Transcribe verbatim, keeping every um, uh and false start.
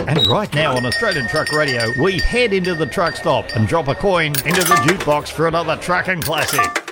And right now on Australian Truck Radio, we head into the truck stop and drop a coin into the jukebox for another trucking classic.